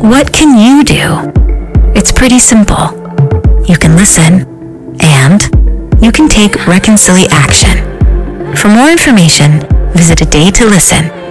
what can you do? It's pretty simple. You can listen, and you can take reconciliation. For more information, visit A Day to Listen